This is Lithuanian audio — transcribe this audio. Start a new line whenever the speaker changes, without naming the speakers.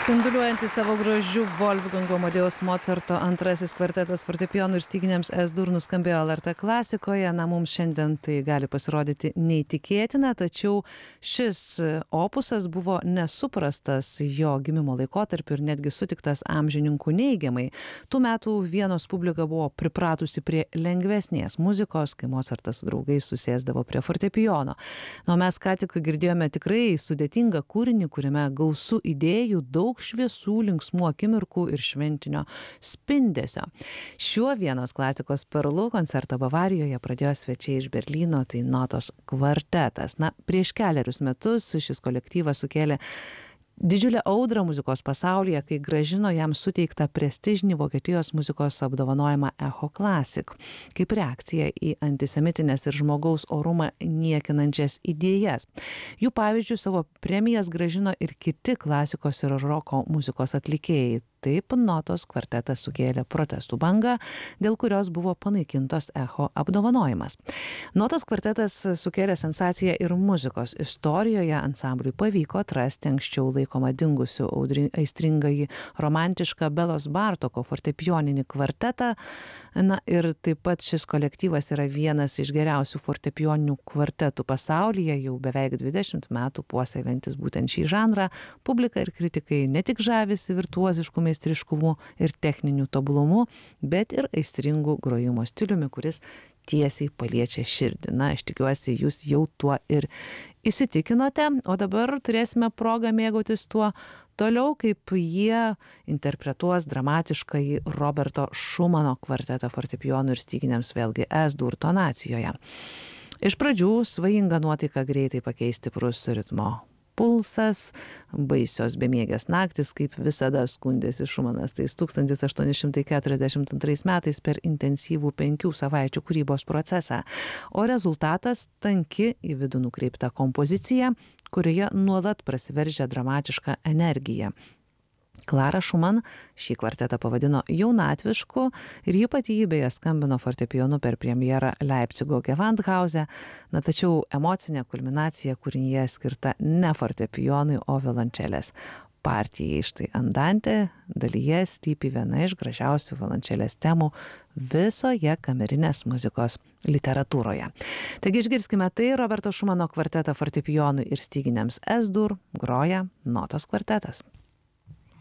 Spinduliuojantis savo grožiu Wolfgango Amadėjaus Mocarto antrasis kvartetas fortepijonui ir styginiams S-dur nuskambėjo LRT klasikoje. Na, mums šiandien tai gali pasirodyti neįtikėtina, tačiau šis opusas buvo nesuprastas jo gimimo laikotarpiu ir netgi sutiktas amžininkų neigiamai. Tų metų Vienos publika buvo pripratusi prie lengvesnės muzikos, kai Mocartas su draugais susėsdavo prie fortepijono. Na, mes ką tik girdėjome tikrai sudėtingą kūrinį, kuriame gausu idėjų, daug šviesų, linksmų akimirkų ir šventinio spindesio. Šiuo Vienos klasikos perlu koncertą Bavarijoje pradėjo svečiai iš Berlyno, tai Notos kvartetas. Na, prieš keliarius metus šis kolektyvas sukėlė didžiulę audrą muzikos pasaulyje, kai grąžino jam suteiktą prestižinį Vokietijos muzikos apdovanojimą Echo Classic, kaip reakcija į antisemitinės ir žmogaus orumą niekinančias idėjas. Jų pavyzdžių savo premijas grąžino ir kiti klasikos ir roko muzikos atlikėjai. Taip Notos kvartetas sukėlė protestų bangą, dėl kurios buvo panaikintos Echo apdovanojimas. Notos kvartetas sukėlė sensaciją ir muzikos istorijoje. Ansambliui pavyko atrasti anksčiau laikomą dingusių aistringąjį romantišką Belos Bartoko fortepijoninį kvartetą. Na ir taip pat šis kolektyvas yra vienas iš geriausių fortepijoninių kvartetų pasaulyje, jau beveik 20 metų puoselėjantis būtent šį žanrą. Publika ir kritikai ne tik žavisi virtuoziškų meistriškumu ir techniniu tobulumu, bet ir aistringų grojimo stiliumi, kuris tiesiai paliečia širdį. Na, aš tikiuosi, jūs jau tuo ir įsitikinote, o dabar turėsime progą mėgautis tuo toliau, kaip jie interpretuos dramatiškąjį Roberto Šumano kvartetą fortepijonui ir styginiams, vėlgi S-dur tonacijoje. Iš pradžių svajinga nuotaika greitai pakeis stiprus ritmo pulsas, baisios bemiegės naktis, kaip visada skundėsi Šumanas. Tai 1842 metais per intensyvų 5 savaičių kūrybos procesą, o rezultatas tanki į vidų nukreipta kompozicija, kurioje nuolat prasiveržia dramatiška energija. Klara Šuman šį kvartetą pavadino jaunatvišku ir ji pati jį beje skambino fortepijonu per premjerą Leipcigo Gewandhause. Na, tačiau emocinė kulminacija kūrinyje skirta ne fortepijonui, o violončelės partijai. Štai Andante dalyje slypi viena iš gražiausių violončelės temų visoje kamerinės muzikos literatūroje. Taigi išgirskime tai, Roberto Šumano kvartetą fortepijonui ir styginiams S-dur groja Notos kvartetas.